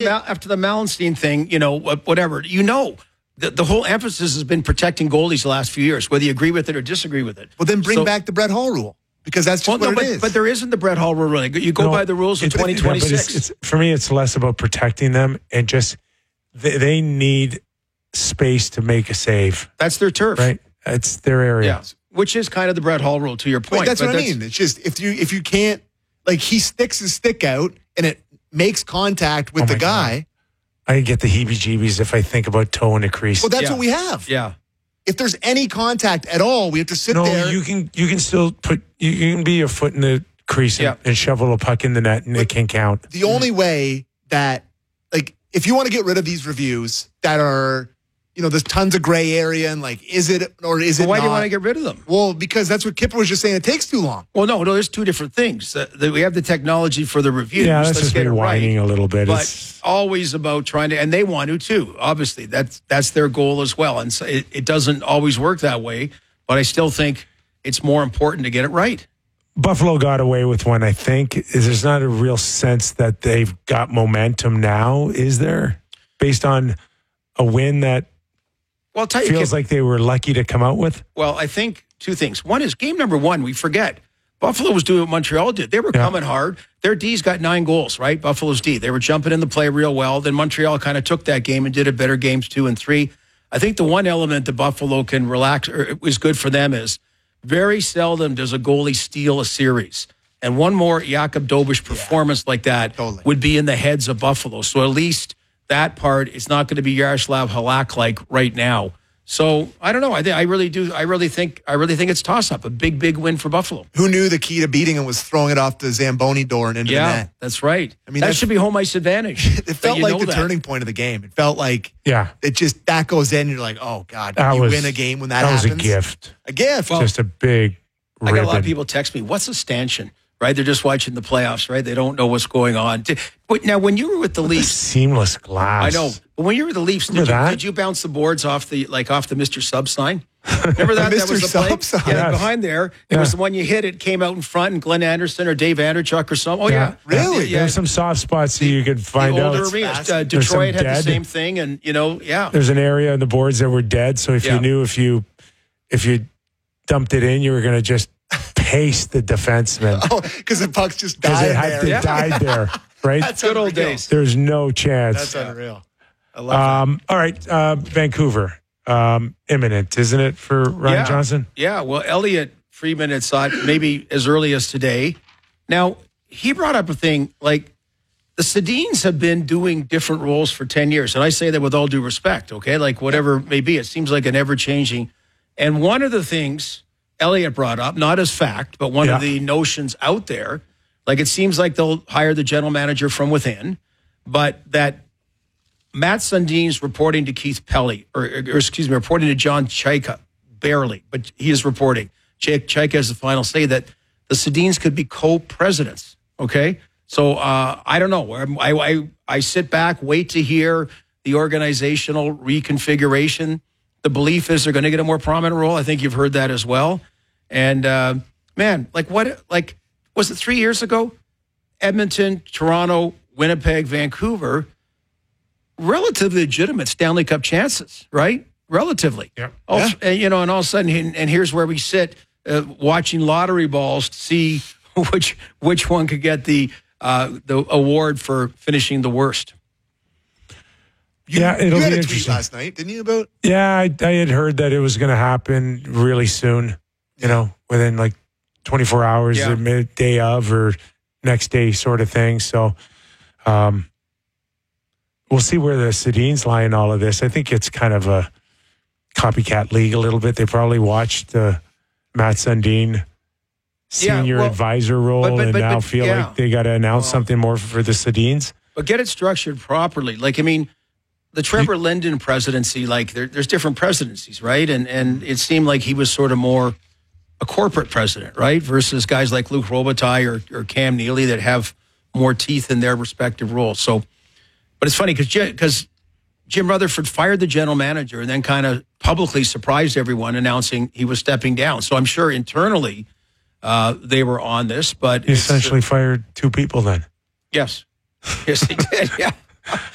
after the Malenstein thing, whatever, the whole emphasis has been protecting goalies the last few years, whether you agree with it or disagree with it. Well, then bring back the Brett Hall rule. Because that's just what it is. But there isn't the Brett Hall rule. You go by the rules of 2026. For me, it's less about protecting them and just they need space to make a save. That's their turf. Right? It's their area. Yeah. Which is kind of the Brett Hall rule, to your point. That's what I mean. It's just if you can't, like, he sticks his stick out and it makes contact with the guy. God. I get the heebie-jeebies if I think about toe in a crease. Well, that's what we have. Yeah. If there's any contact at all, we have to sit there. No, you can still you can be a foot in the crease and shovel a puck in the net, and it can count. The only way that, like, if you want to get rid of these reviews that are, there's tons of gray area and, like, is it or is it not? Why do you want to get rid of them? Well, because that's what Kipper was just saying. It takes too long. Well, no, there's two different things. We have the technology for the reviews. Yeah, that's just me whining a little bit. But it's always about trying to, and they want to too. Obviously, that's their goal as well. And so it doesn't always work that way. But I still think it's more important to get it right. Buffalo got away with one, I think. There's not a real sense that they've got momentum now, is there? Based on a win that feels like they were lucky to come out with? Well, I think two things. One is game number one, we forget. Buffalo was doing what Montreal did. They were coming hard. Their D's got 9 goals, right? Buffalo's D. They were jumping in the play real well. Then Montreal kind of took that game and did it better games 2 and 3. I think the one element that Buffalo can relax or is good for them is very seldom does a goalie steal a series. And one more Jakub Dobeš performance like that would be in the heads of Buffalo. So at least that part is not going to be Yaroslav Halak like right now. So I don't know. I really do. I really think it's toss-up. A big win for Buffalo. Who knew the key to beating him was throwing it off the Zamboni door and into the net? That's right. I mean, that should be home ice advantage. It felt like the turning point of the game. It felt like it just that goes in. And you're like, oh God, you win a game when that happens. That was a gift. A gift. Well, just a big. I got a lot of people text me. What's a stanchion? Right, they're just watching the playoffs. Right, they don't know what's going on. Now, when you were with the Leafs, seamless glass. I know. But when you were with the Leafs, did you bounce the boards off the Mr. Sub sign? Remember that? Mr. That was the play. Sub sign. Yeah, behind there. It was the one you hit. It came out in front, and Glenn Anderson or Dave Anderchuk or something. Oh yeah, really? There's some soft spots that you could find out. Older arenas. Detroit had the same thing, and There's an area in the boards that were dead. So if you knew if you dumped it in, you were going to just paste the defenseman. Oh, because the puck's just died there. It died there, right? That's good old days. There's no chance. That's unreal. I love that. All right, Vancouver. Imminent, isn't it, for Ryan Johnson? Yeah, well, Elliot Friedman had saw it maybe as early as today. Now, he brought up a thing, like, the Sedins have been doing different roles for 10 years, and I say that with all due respect, okay? Like, whatever it may be, it seems like an ever-changing. And one of the things Elliot brought up, not as fact, but one of the notions out there, like, it seems like they'll hire the general manager from within, but that Matt Sundin's reporting to Keith Pelly, or excuse me, reporting to John Chayka, barely, but he is reporting. Chayka has the final say that the Sedins could be co-presidents, okay? So I don't know. I sit back, wait to hear the organizational reconfiguration. The belief is they're going to get a more prominent role. I think you've heard that as well. And, man, was it 3 years ago? Edmonton, Toronto, Winnipeg, Vancouver, relatively legitimate Stanley Cup chances, right? Relatively. Yeah. And all of a sudden, and here's where we sit watching lottery balls to see which one could get the award for finishing the worst. You had a tweet last night, didn't you? About I had heard that it was going to happen really soon. Within like 24 hours, or day of, or next day, sort of thing. So, we'll see where the Sedins lie in all of this. I think it's kind of a copycat league a little bit. They probably watched the Matt Sundin senior advisor role and now feel like they got to announce something more for the Sedins. But get it structured properly. Like, I mean, the Trevor Linden presidency, like there's different presidencies, right? And it seemed like he was sort of more a corporate president, right? Versus guys like Luc Robitaille or Cam Neely that have more teeth in their respective roles. So, but it's funny because Jim Rutherford fired the general manager and then kind of publicly surprised everyone announcing he was stepping down. So I'm sure internally they were on this, but he essentially fired 2 people then. Yes. Yes, he did. Yeah.